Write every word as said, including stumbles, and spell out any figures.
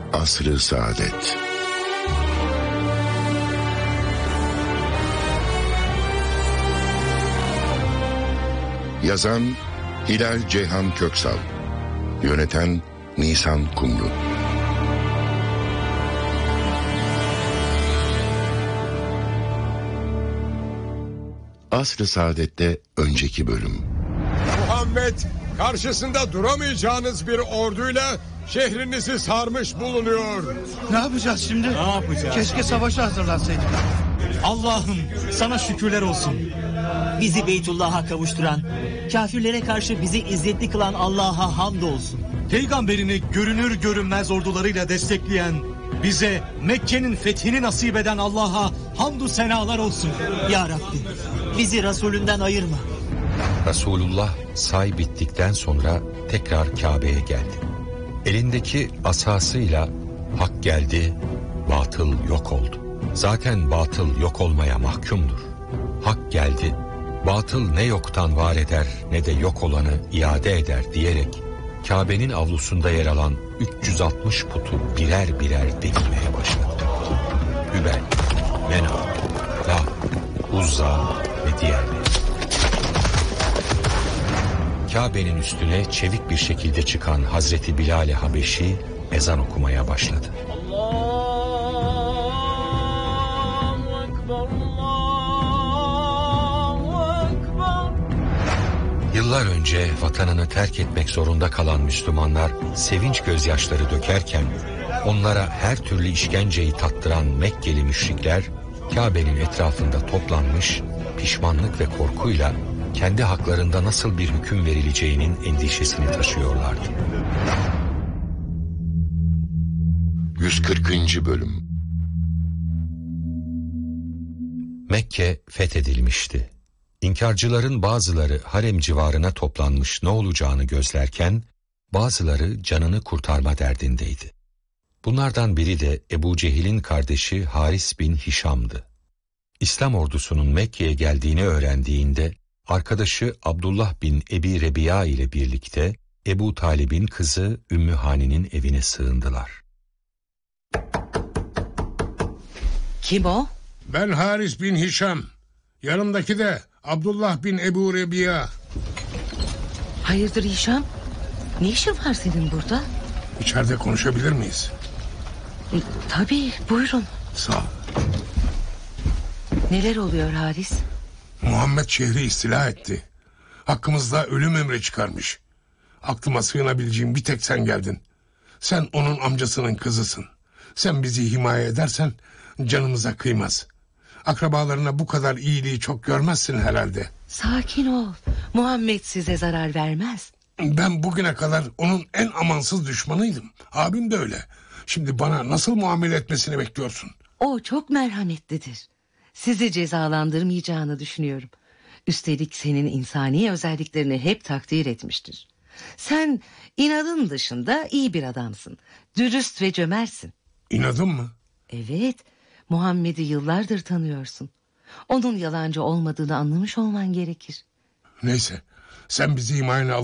Asr-ı Saadet. Yazan Hilal Ceyhan Köksal, yöneten Nisan Kumru. Asr-ı Saadet'te önceki bölüm. Muhammed, karşısında duramayacağınız bir orduyla şehrinizi sarmış bulunuyor. Ne yapacağız şimdi? Ne yapacağız? Keşke savaşa hazırlansaydık. Allah'ım sana şükürler olsun. Bizi Beytullah'a kavuşturan, kafirlere karşı bizi izzetli kılan Allah'a hamdolsun. Peygamberini görünür görünmez ordularıyla destekleyen, bize Mekke'nin fethini nasip eden Allah'a hamdü senalar olsun. Ya Rabbi, bizi Resulünden ayırma. Resulullah say bittikten sonra tekrar Kabe'ye geldi. Elindeki asasıyla hak geldi, batıl yok oldu. Zaten batıl yok olmaya mahkumdur. Hak geldi, batıl ne yoktan var eder ne de yok olanı iade eder diyerek Kabe'nin avlusunda yer alan üç yüz altmış putu birer birer delmeye başladı. Hübel, Mena, La, Uzza ve diğerleri. Kabe'nin üstüne çevik bir şekilde çıkan Hazreti Bilal-i Habeşi ezan okumaya başladı. Yıllar önce vatanını terk etmek zorunda kalan Müslümanlar sevinç gözyaşları dökerken onlara her türlü işkenceyi tattıran Mekkeli müşrikler Kabe'nin etrafında toplanmış, pişmanlık ve korkuyla kendi haklarında nasıl bir hüküm verileceğinin endişesini taşıyorlardı. yüz kırkıncı bölüm. Mekke fethedilmişti. İnkarcıların bazıları harem civarına toplanmış ne olacağını gözlerken, bazıları canını kurtarma derdindeydi. Bunlardan biri de Ebu Cehil'in kardeşi Haris bin Hişam'dı. İslam ordusunun Mekke'ye geldiğini öğrendiğinde, arkadaşı Abdullah bin Ebi Rebiya ile birlikte Ebu Talib'in kızı Ümmü Hani'nin evine sığındılar. Kim o? Ben Haris bin Hişam. Yanımdaki de Abdullah bin Ebu Rebiya. Hayırdır Hişam? Ne işin var senin burada? İçeride konuşabilir miyiz? E, tabii buyurun. Sağ ol. Neler oluyor Haris? Muhammed şehri istila etti. Hakkımızda ölüm emri çıkarmış. Aklıma sığınabileceğim bir tek sen geldin. Sen onun amcasının kızısın. Sen bizi himaye edersen canımıza kıymaz. Akrabalarına bu kadar iyiliği çok görmezsin herhalde. Sakin ol. Muhammed size zarar vermez. Ben bugüne kadar onun en amansız düşmanıydım. Abim de öyle. Şimdi bana nasıl muamele etmesini bekliyorsun? O çok merhametlidir. Sizi cezalandırmayacağını düşünüyorum. Üstelik senin insani özelliklerini hep takdir etmiştir. Sen inadın dışında iyi bir adamsın. Dürüst ve cömertsin. İnadım mı? Evet. Muhammed'i yıllardır tanıyorsun. Onun yalancı olmadığını anlamış olman gerekir. Neyse, sen bizi himayene